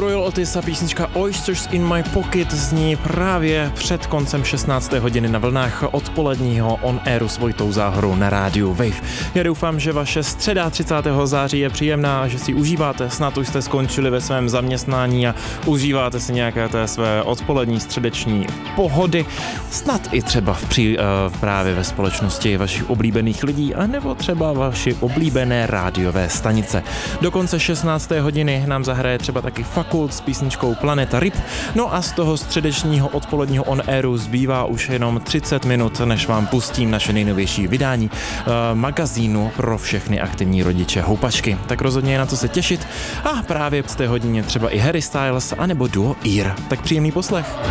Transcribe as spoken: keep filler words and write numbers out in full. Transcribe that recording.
Royal Otis a písnička Oysters in my pocket zní právě před koncem šestnácté hodiny na vlnách odpoledního on airu s Vojtou Záhorou na rádiu Wave. Já doufám, že vaše středa třicátého září je příjemná, že si užíváte, snad už jste skončili ve svém zaměstnání a užíváte si nějaké té své odpolední středeční pohody, snad i třeba v při, uh, právě ve společnosti vašich oblíbených lidí, anebo třeba vaši oblíbené rádiové stanice. Do konce šestnácté hodiny nám zahraje třeba taky Fakult s písničkou Planeta Ryb, no a z toho středečního odpoledního on airu zbývá už jenom třicet minut, než vám pustím naše nejnovější vydání uh, magazínu pro všechny aktivní rodiče Houpačky. Tak rozhodně je na co se těšit a právě z té hodině třeba i Harry Styles anebo duo Ear. Tak příjemný poslech.